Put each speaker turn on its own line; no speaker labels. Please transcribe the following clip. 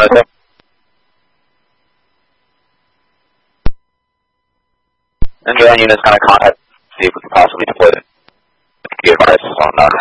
Nothing. And the unit is going to contact, see if we can possibly deploy the advice on